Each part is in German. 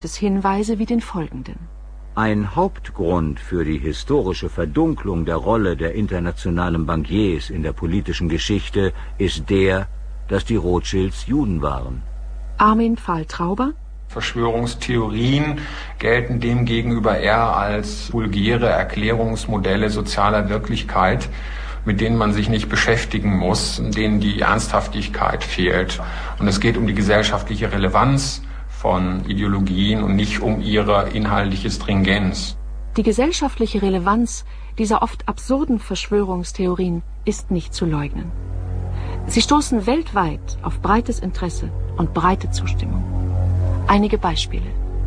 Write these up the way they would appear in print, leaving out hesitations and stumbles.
es Hinweise wie den folgenden. Ein Hauptgrund für die historische Verdunklung der Rolle der internationalen Bankiers in der politischen Geschichte ist der, dass die Rothschilds Juden waren. Armin Pfahl-Trauber. Verschwörungstheorien gelten demgegenüber eher als vulgäre Erklärungsmodelle sozialer Wirklichkeit, mit denen man sich nicht beschäftigen muss, denen die Ernsthaftigkeit fehlt. Und es geht um die gesellschaftliche Relevanz von Ideologien und nicht um ihre inhaltliche Stringenz. Die gesellschaftliche Relevanz dieser oft absurden Verschwörungstheorien ist nicht zu leugnen. Sie stoßen weltweit auf breites Interesse und breite Zustimmung. Einige Beispiele.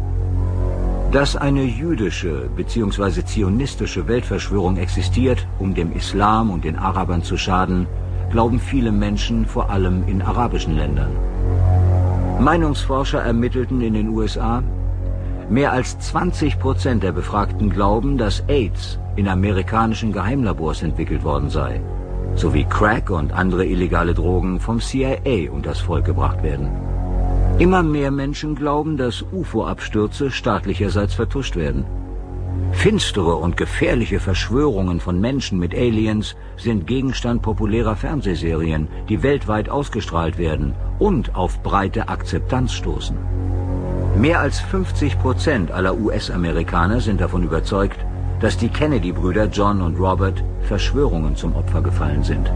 Dass eine jüdische bzw. zionistische Weltverschwörung existiert, um dem Islam und den Arabern zu schaden, glauben viele Menschen, vor allem in arabischen Ländern. Meinungsforscher ermittelten in den USA, mehr als 20% der Befragten glauben, dass AIDS in amerikanischen Geheimlabors entwickelt worden sei, sowie Crack und andere illegale Drogen vom CIA unters Volk gebracht werden. Immer mehr Menschen glauben, dass UFO-Abstürze staatlicherseits vertuscht werden. Finstere und gefährliche Verschwörungen von Menschen mit Aliens sind Gegenstand populärer Fernsehserien, die weltweit ausgestrahlt werden und auf breite Akzeptanz stoßen. Mehr als 50% aller US-Amerikaner sind davon überzeugt, dass die Kennedy-Brüder John und Robert Verschwörungen zum Opfer gefallen sind.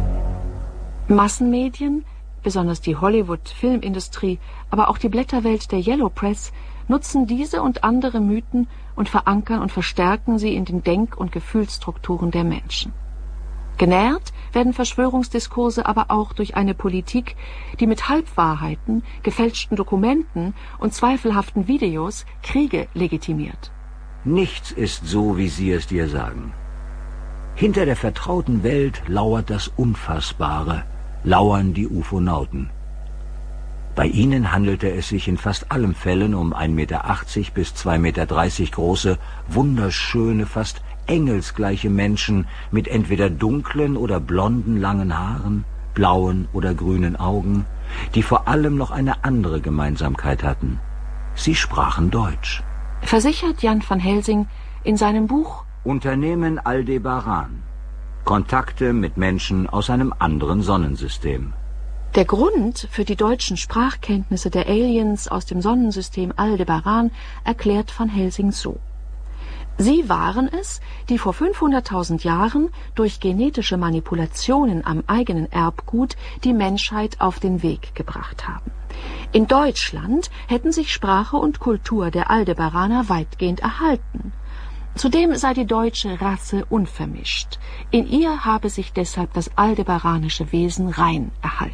Massenmedien, besonders die Hollywood-Filmindustrie, aber auch die Blätterwelt der Yellow Press, nutzen diese und andere Mythen und verankern und verstärken sie in den Denk- und Gefühlsstrukturen der Menschen. Genährt werden Verschwörungsdiskurse aber auch durch eine Politik, die mit Halbwahrheiten, gefälschten Dokumenten und zweifelhaften Videos Kriege legitimiert. Nichts ist so, wie sie es dir sagen. Hinter der vertrauten Welt lauert das Unfassbare, lauern die Ufonauten. Bei ihnen handelte es sich in fast allen Fällen um 1,80 Meter bis 2,30 Meter große, wunderschöne, fast engelsgleiche Menschen mit entweder dunklen oder blonden langen Haaren, blauen oder grünen Augen, die vor allem noch eine andere Gemeinsamkeit hatten. Sie sprachen Deutsch. Versichert Jan van Helsing in seinem Buch Unternehmen Aldebaran. Kontakte mit Menschen aus einem anderen Sonnensystem. Der Grund für die deutschen Sprachkenntnisse der Aliens aus dem Sonnensystem Aldebaran erklärt van Helsing so. Sie waren es, die vor 500.000 Jahren durch genetische Manipulationen am eigenen Erbgut die Menschheit auf den Weg gebracht haben. In Deutschland hätten sich Sprache und Kultur der Aldebaraner weitgehend erhalten. Zudem sei die deutsche Rasse unvermischt. In ihr habe sich deshalb das aldebaranische Wesen rein erhalten.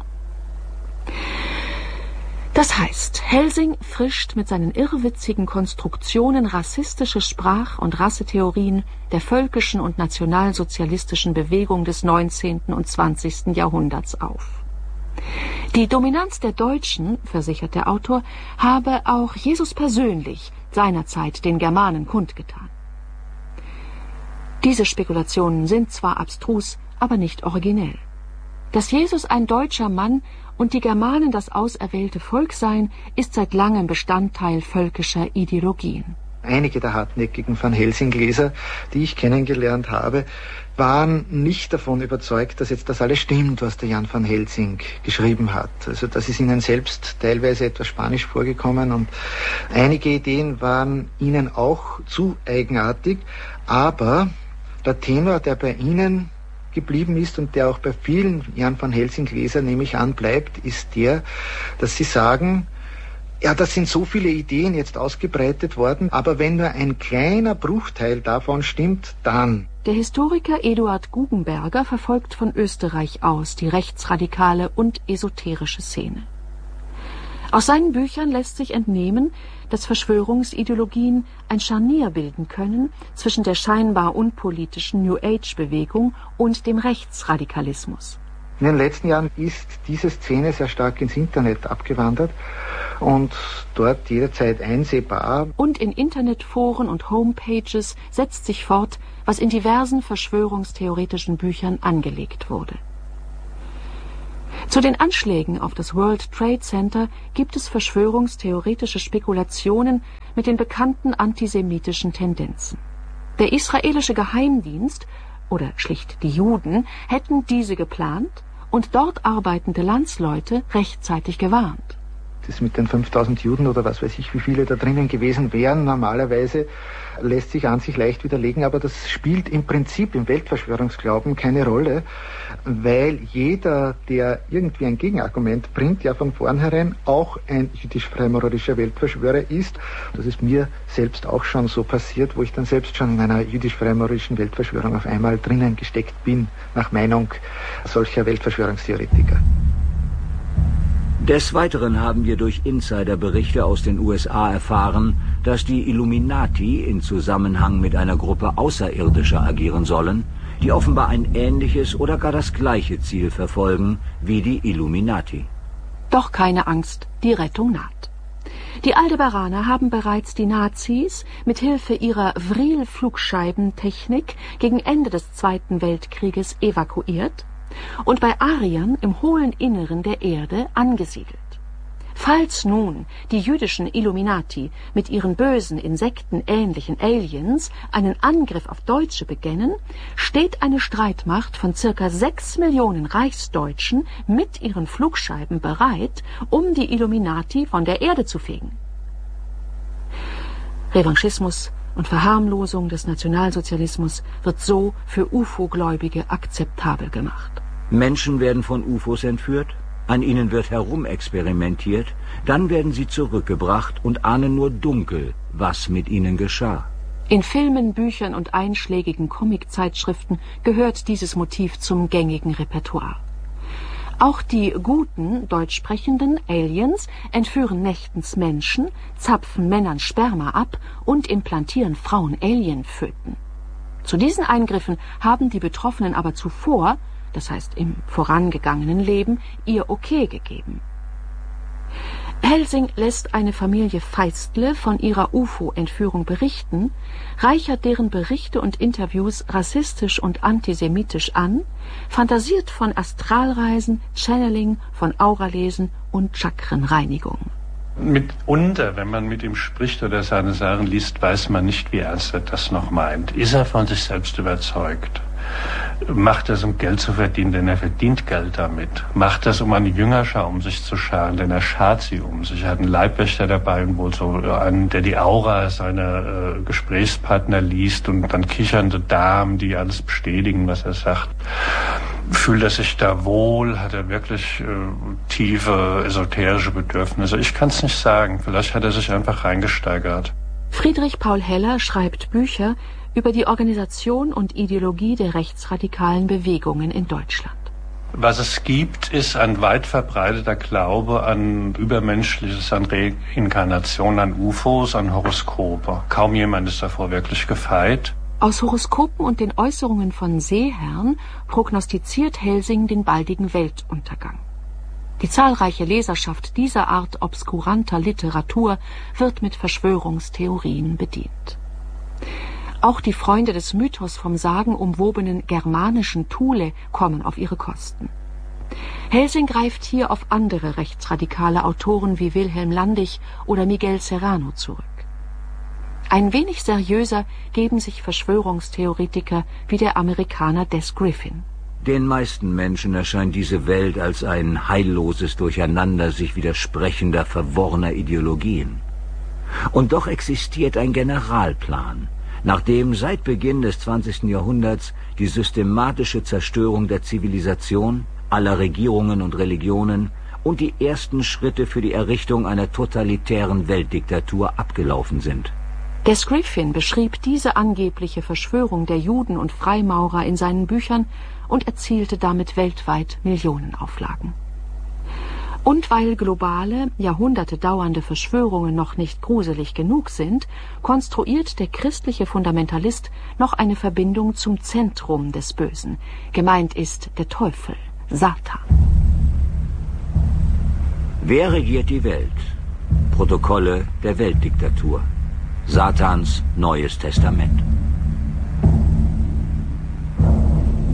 Das heißt, Helsing frischt mit seinen irrwitzigen Konstruktionen rassistische Sprach- und Rassetheorien der völkischen und nationalsozialistischen Bewegung des 19. und 20. Jahrhunderts auf. Die Dominanz der Deutschen, versichert der Autor, habe auch Jesus persönlich seinerzeit den Germanen kundgetan. Diese Spekulationen sind zwar abstrus, aber nicht originell. Dass Jesus ein deutscher Mann und die Germanen das auserwählte Volk seien, ist seit langem Bestandteil völkischer Ideologien. Einige der hartnäckigen Van Helsing-Leser, die ich kennengelernt habe, waren nicht davon überzeugt, dass jetzt das alles stimmt, was der Jan van Helsing geschrieben hat. Also das ist ihnen selbst teilweise etwas spanisch vorgekommen und einige Ideen waren ihnen auch zu eigenartig, aber der Tenor, der bei ihnen geblieben ist und der auch bei vielen Jan van Helsing-Lesern, nehme ich an, bleibt, ist der, dass sie sagen, ja, das sind so viele Ideen jetzt ausgebreitet worden, aber wenn nur ein kleiner Bruchteil davon stimmt, dann. Der Historiker Eduard Guggenberger verfolgt von Österreich aus die rechtsradikale und esoterische Szene. Aus seinen Büchern lässt sich entnehmen, dass Verschwörungsideologien ein Scharnier bilden können zwischen der scheinbar unpolitischen New Age-Bewegung und dem Rechtsradikalismus. In den letzten Jahren ist diese Szene sehr stark ins Internet abgewandert und dort jederzeit einsehbar. Und in Internetforen und Homepages setzt sich fort, was in diversen verschwörungstheoretischen Büchern angelegt wurde. Zu den Anschlägen auf das World Trade Center gibt es verschwörungstheoretische Spekulationen mit den bekannten antisemitischen Tendenzen. Der israelische Geheimdienst oder schlicht die Juden hätten diese geplant und dort arbeitende Landsleute rechtzeitig gewarnt. Das mit den 5000 Juden oder was weiß ich, wie viele da drinnen gewesen wären, normalerweise lässt sich an sich leicht widerlegen, aber das spielt im Prinzip im Weltverschwörungsglauben keine Rolle, weil jeder, der irgendwie ein Gegenargument bringt, ja von vornherein auch ein jüdisch-freimaurerischer Weltverschwörer ist. Das ist mir selbst auch schon so passiert, wo ich dann selbst schon in einer jüdisch-freimaurerischen Weltverschwörung auf einmal drinnen gesteckt bin, nach Meinung solcher Weltverschwörungstheoretiker. Des Weiteren haben wir durch Insiderberichte aus den USA erfahren, dass die Illuminati in Zusammenhang mit einer Gruppe Außerirdischer agieren sollen, die offenbar ein ähnliches oder gar das gleiche Ziel verfolgen wie die Illuminati. Doch keine Angst, die Rettung naht. Die Aldebaraner haben bereits die Nazis mit Hilfe ihrer Vril-Flugscheibentechnik gegen Ende des Zweiten Weltkrieges evakuiert und bei Ariern im hohlen Inneren der Erde angesiedelt. Falls nun die jüdischen Illuminati mit ihren bösen, insektenähnlichen Aliens einen Angriff auf Deutsche beginnen, steht eine Streitmacht von ca. 6 Millionen Reichsdeutschen mit ihren Flugscheiben bereit, um die Illuminati von der Erde zu fegen. Revanchismus und Verharmlosung des Nationalsozialismus wird so für UFO-Gläubige akzeptabel gemacht. Menschen werden von UFOs entführt, an ihnen wird herumexperimentiert, dann werden sie zurückgebracht und ahnen nur dunkel, was mit ihnen geschah. In Filmen, Büchern und einschlägigen Comiczeitschriften gehört dieses Motiv zum gängigen Repertoire. Auch die guten, deutsch sprechenden Aliens entführen nächtens Menschen, zapfen Männern Sperma ab und implantieren Frauen Alienföten. Zu diesen Eingriffen haben die Betroffenen aber zuvor, das heißt im vorangegangenen Leben, ihr Okay gegeben. Helsing lässt eine Familie Feistle von ihrer UFO-Entführung berichten, reichert deren Berichte und Interviews rassistisch und antisemitisch an, fantasiert von Astralreisen, Channeling, von Auralesen und Chakrenreinigung. Mitunter, wenn man mit ihm spricht oder seine Sachen liest, weiß man nicht, wie ernst er das noch meint. Ist er von sich selbst überzeugt? Macht er es, um Geld zu verdienen, denn er verdient Geld damit? Macht er es, um eine Jüngerschar um sich zu scharen, denn er schart sie um sich? Er hat einen Leibwächter dabei und wohl so einen, der die Aura seiner Gesprächspartner liest und dann kichernde Damen, die alles bestätigen, was er sagt. Fühlt er sich da wohl? Hat er wirklich tiefe esoterische Bedürfnisse? Ich kann es nicht sagen. Vielleicht hat er sich einfach reingesteigert. Friedrich Paul Heller schreibt Bücher über die Organisation und Ideologie der rechtsradikalen Bewegungen in Deutschland. Was es gibt, ist ein weit verbreiteter Glaube an Übermenschliches, an Reinkarnation, an UFOs, an Horoskope. Kaum jemand ist davor wirklich gefeit. Aus Horoskopen und den Äußerungen von Seeherren prognostiziert Helsing den baldigen Weltuntergang. Die zahlreiche Leserschaft dieser Art obskuranter Literatur wird mit Verschwörungstheorien bedient. Auch die Freunde des Mythos vom sagenumwobenen germanischen Thule kommen auf ihre Kosten. Helsing greift hier auf andere rechtsradikale Autoren wie Wilhelm Landig oder Miguel Serrano zurück. Ein wenig seriöser geben sich Verschwörungstheoretiker wie der Amerikaner Des Griffin. Den meisten Menschen erscheint diese Welt als ein heilloses Durcheinander sich widersprechender, verworrener Ideologien. Und doch existiert ein Generalplan, nachdem seit Beginn des 20. Jahrhunderts die systematische Zerstörung der Zivilisation, aller Regierungen und Religionen und die ersten Schritte für die Errichtung einer totalitären Weltdiktatur abgelaufen sind. Des Griffin beschrieb diese angebliche Verschwörung der Juden und Freimaurer in seinen Büchern und erzielte damit weltweit Millionenauflagen. Und weil globale, Jahrhunderte dauernde Verschwörungen noch nicht gruselig genug sind, konstruiert der christliche Fundamentalist noch eine Verbindung zum Zentrum des Bösen. Gemeint ist der Teufel, Satan. Wer regiert die Welt? Protokolle der Weltdiktatur. Satans Neues Testament.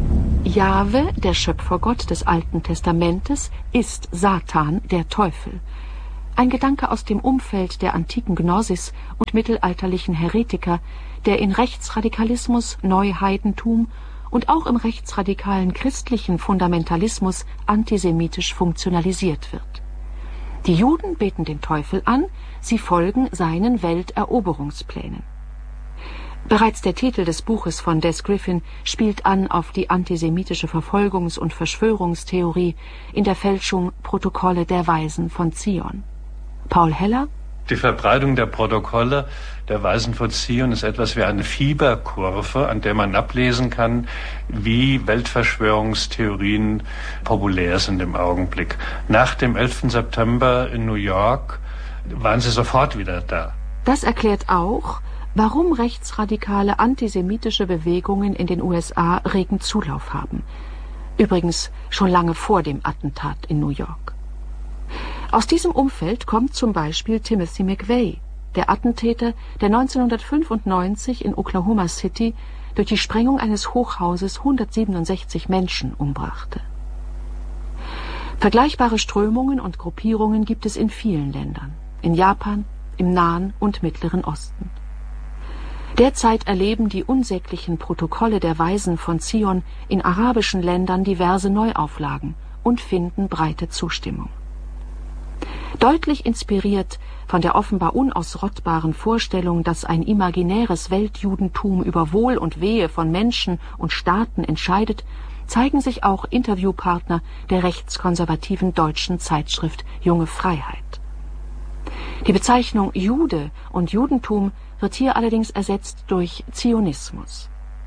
Jahwe, der Schöpfergott des Alten Testamentes, ist Satan, der Teufel. Ein Gedanke aus dem Umfeld der antiken Gnosis und mittelalterlichen Heretiker, der in Rechtsradikalismus, Neuheidentum und auch im rechtsradikalen christlichen Fundamentalismus antisemitisch funktionalisiert wird. Die Juden beten den Teufel an, sie folgen seinen Welteroberungsplänen. Bereits der Titel des Buches von Des Griffin spielt an auf die antisemitische Verfolgungs- und Verschwörungstheorie in der Fälschung Protokolle der Weisen von Zion. Paul Heller: Die Verbreitung der Protokolle der Weisen von Zion ist etwas wie eine Fieberkurve, an der man ablesen kann, wie Weltverschwörungstheorien populär sind im Augenblick. Nach dem 11. September in New York waren sie sofort wieder da. Das erklärt auch, warum rechtsradikale antisemitische Bewegungen in den USA regen Zulauf haben. Übrigens schon lange vor dem Attentat in New York. Aus diesem Umfeld kommt zum Beispiel Timothy McVeigh, der Attentäter, der 1995 in Oklahoma City durch die Sprengung eines Hochhauses 167 Menschen umbrachte. Vergleichbare Strömungen und Gruppierungen gibt es in vielen Ländern, in Japan, im Nahen und Mittleren Osten. Derzeit erleben die unsäglichen Protokolle der Weisen von Zion in arabischen Ländern diverse Neuauflagen und finden breite Zustimmung. Deutlich inspiriert von der offenbar unausrottbaren Vorstellung, dass ein imaginäres Weltjudentum über Wohl und Wehe von Menschen und Staaten entscheidet, zeigen sich auch Interviewpartner der rechtskonservativen deutschen Zeitschrift Junge Freiheit. Die Bezeichnung Jude und Judentum wird hier allerdings ersetzt durch Zionismus.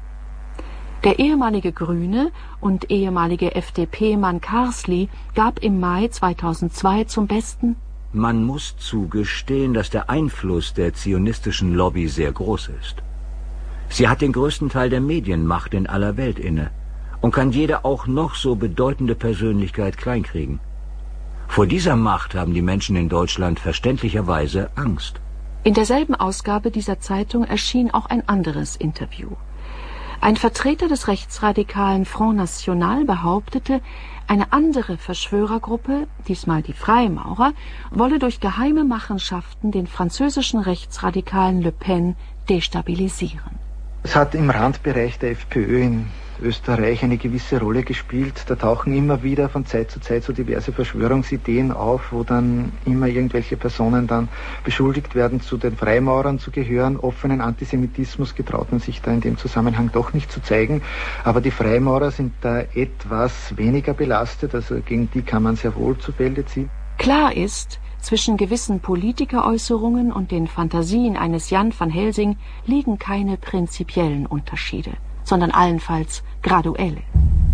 Der ehemalige Grüne und ehemalige FDP-Mann Carsley gab im Mai 2002 zum Besten: Man muss zugestehen, dass der Einfluss der zionistischen Lobby sehr groß ist. Sie hat den größten Teil der Medienmacht in aller Welt inne und kann jede auch noch so bedeutende Persönlichkeit kleinkriegen. Vor dieser Macht haben die Menschen in Deutschland verständlicherweise Angst. In derselben Ausgabe dieser Zeitung erschien auch ein anderes Interview. Ein Vertreter des rechtsradikalen Front National behauptete, eine andere Verschwörergruppe, diesmal die Freimaurer, wolle durch geheime Machenschaften den französischen Rechtsradikalen Le Pen destabilisieren. Es hat im Randbereich der FPÖ in Österreich eine gewisse Rolle gespielt. Da tauchen immer wieder von Zeit zu Zeit so diverse Verschwörungsideen auf, wo dann immer irgendwelche Personen dann beschuldigt werden, zu den Freimaurern zu gehören. Offenen Antisemitismus getraut man sich da in dem Zusammenhang doch nicht zu zeigen. Aber die Freimaurer sind da etwas weniger belastet, also gegen die kann man sehr wohl zu Felde ziehen. Klar ist, zwischen gewissen Politikeräußerungen und den Fantasien eines Jan van Helsing liegen keine prinzipiellen Unterschiede, sondern allenfalls graduelle.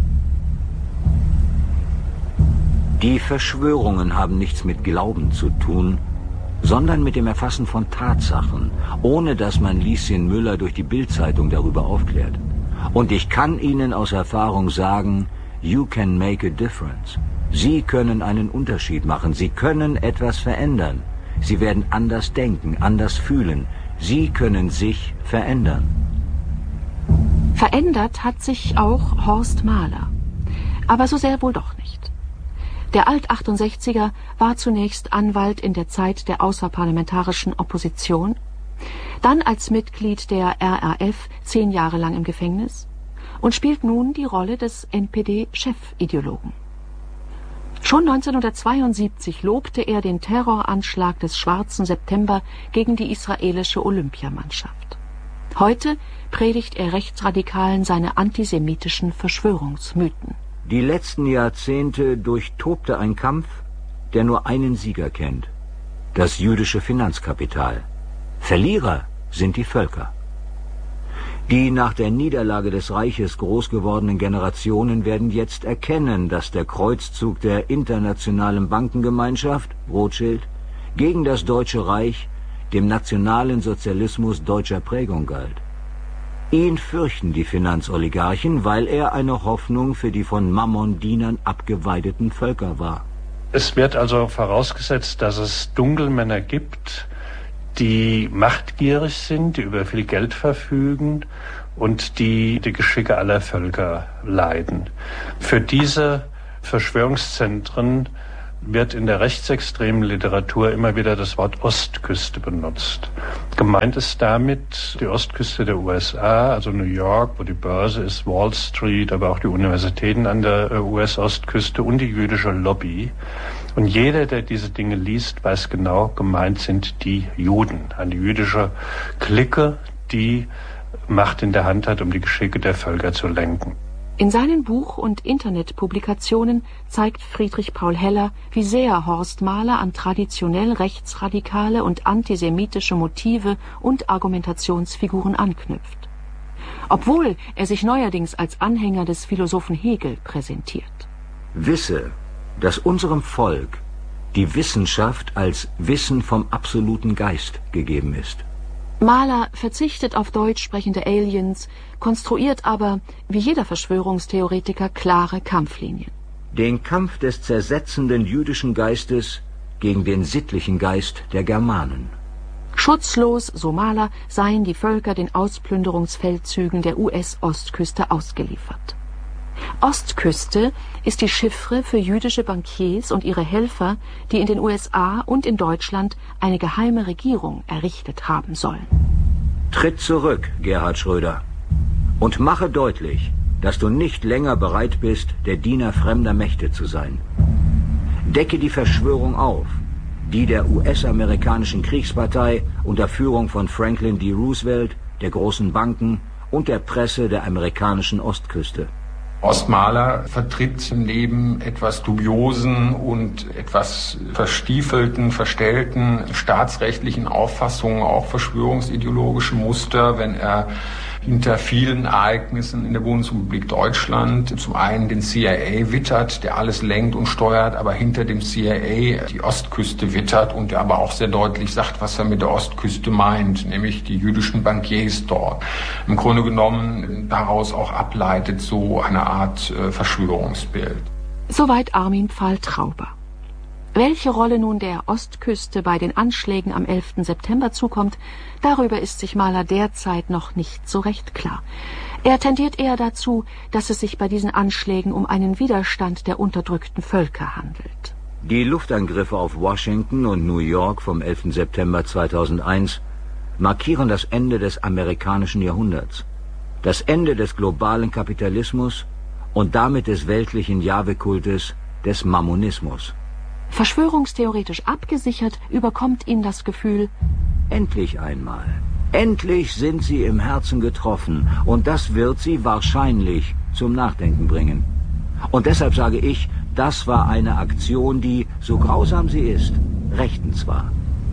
Die Verschwörungen haben nichts mit Glauben zu tun, sondern mit dem Erfassen von Tatsachen, ohne dass man Lieschen Müller durch die Bild-Zeitung darüber aufklärt. Und ich kann Ihnen aus Erfahrung sagen, you can make a difference. Sie können einen Unterschied machen, Sie können etwas verändern. Sie werden anders denken, anders fühlen. Sie können sich verändern. Verändert hat sich auch Horst Mahler. Aber so sehr wohl doch nicht. Der Alt-68er war zunächst Anwalt in der Zeit der außerparlamentarischen Opposition, dann als Mitglied der RAF 10 Jahre lang im Gefängnis und spielt nun die Rolle des NPD-Chefideologen. Schon 1972 lobte er den Terroranschlag des Schwarzen September gegen die israelische Olympiamannschaft. Heute predigt er Rechtsradikalen seine antisemitischen Verschwörungsmythen. Die letzten Jahrzehnte durchtobte ein Kampf, der nur einen Sieger kennt: das jüdische Finanzkapital. Verlierer sind die Völker. Die nach der Niederlage des Reiches groß gewordenen Generationen werden jetzt erkennen, dass der Kreuzzug der internationalen Bankengemeinschaft, Rothschild, gegen das Deutsche Reich dem nationalen Sozialismus deutscher Prägung galt. Ihn fürchten die Finanzoligarchen, weil er eine Hoffnung für die von Mammon-Dienern abgeweideten Völker war. Es wird also vorausgesetzt, dass es Dunkelmänner gibt, die machtgierig sind, die über viel Geld verfügen und die Geschicke aller Völker leiten. Für diese Verschwörungszentren wird in der rechtsextremen Literatur immer wieder das Wort Ostküste benutzt. Gemeint ist damit die Ostküste der USA, also New York, wo die Börse ist, Wall Street, aber auch die Universitäten an der US-Ostküste und die jüdische Lobby. Und jeder, der diese Dinge liest, weiß genau, gemeint sind die Juden, eine jüdische Clique, die Macht in der Hand hat, um die Geschicke der Völker zu lenken. In seinen Buch- und Internetpublikationen zeigt Friedrich Paul Heller, wie sehr Horst Mahler an traditionell rechtsradikale und antisemitische Motive und Argumentationsfiguren anknüpft. Obwohl er sich neuerdings als Anhänger des Philosophen Hegel präsentiert. Wisse, dass unserem Volk die Wissenschaft als Wissen vom absoluten Geist gegeben ist. Mahler verzichtet auf deutsch sprechende Aliens, konstruiert aber, wie jeder Verschwörungstheoretiker, klare Kampflinien. Den Kampf des zersetzenden jüdischen Geistes gegen den sittlichen Geist der Germanen. Schutzlos, so Mahler, seien die Völker den Ausplünderungsfeldzügen der US-Ostküste ausgeliefert. Ostküste ist die Chiffre für jüdische Bankiers und ihre Helfer, die in den USA und in Deutschland eine geheime Regierung errichtet haben sollen. Tritt zurück, Gerhard Schröder, und mache deutlich, dass du nicht länger bereit bist, der Diener fremder Mächte zu sein. Decke die Verschwörung auf, die der US-amerikanischen Kriegspartei unter Führung von Franklin D. Roosevelt, der großen Banken und der Presse der amerikanischen Ostküste. Horst Mahler vertritt neben etwas dubiosen und etwas verstiefelten, verstellten staatsrechtlichen Auffassungen auch verschwörungsideologische Muster, wenn er hinter vielen Ereignissen in der Bundesrepublik Deutschland zum einen den CIA wittert, der alles lenkt und steuert, aber hinter dem CIA die Ostküste wittert und der aber auch sehr deutlich sagt, was er mit der Ostküste meint, nämlich die jüdischen Bankiers dort. Im Grunde genommen daraus auch ableitet so eine Art Verschwörungsbild. Soweit Armin Pfahl-Trauber. Welche Rolle nun der Ostküste bei den Anschlägen am 11. September zukommt, darüber ist sich Mahler derzeit noch nicht so recht klar. Er tendiert eher dazu, dass es sich bei diesen Anschlägen um einen Widerstand der unterdrückten Völker handelt. Die Luftangriffe auf Washington und New York vom 11. September 2001 markieren das Ende des amerikanischen Jahrhunderts, das Ende des globalen Kapitalismus und damit des weltlichen Jahwe-Kultes, des Mammonismus. Verschwörungstheoretisch abgesichert überkommt ihn das Gefühl, endlich einmal. Endlich sind sie im Herzen getroffen und das wird sie wahrscheinlich zum Nachdenken bringen. Und deshalb sage ich, das war eine Aktion, die, so grausam sie ist, rechtens war.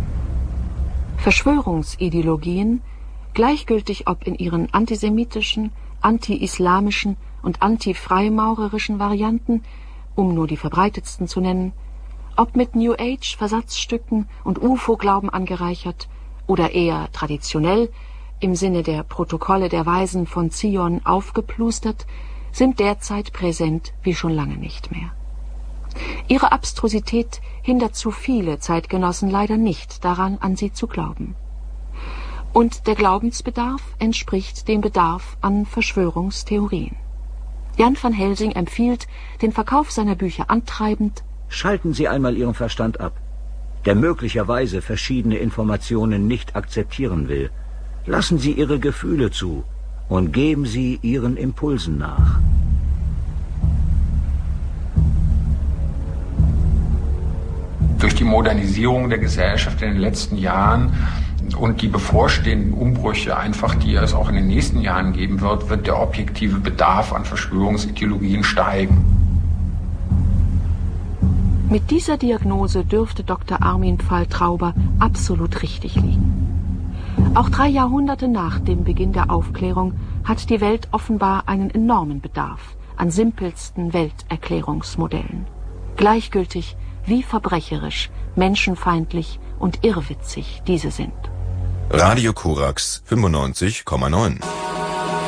Verschwörungsideologien, gleichgültig ob in ihren antisemitischen, anti-islamischen und anti-freimaurerischen Varianten, um nur die verbreitetsten zu nennen, ob mit New Age Versatzstücken und UFO-Glauben angereichert oder eher traditionell, im Sinne der Protokolle der Weisen von Zion aufgeplustert, sind derzeit präsent wie schon lange nicht mehr. Ihre Abstrusität hindert zu viele Zeitgenossen leider nicht daran, an sie zu glauben. Und der Glaubensbedarf entspricht dem Bedarf an Verschwörungstheorien. Jan van Helsing empfiehlt, den Verkauf seiner Bücher antreibend: Schalten Sie einmal Ihren Verstand ab, der möglicherweise verschiedene Informationen nicht akzeptieren will. Lassen Sie Ihre Gefühle zu und geben Sie Ihren Impulsen nach. Durch die Modernisierung der Gesellschaft in den letzten Jahren und die bevorstehenden Umbrüche einfach, die es auch in den nächsten Jahren geben wird, wird der objektive Bedarf an Verschwörungsideologien steigen. Mit dieser Diagnose dürfte Dr. Armin Pfahl-Trauber absolut richtig liegen. Auch 3 Jahrhunderte nach dem Beginn der Aufklärung hat die Welt offenbar einen enormen Bedarf an simpelsten Welterklärungsmodellen. Gleichgültig, wie verbrecherisch, menschenfeindlich und irrwitzig diese sind. Radio Korax 95,9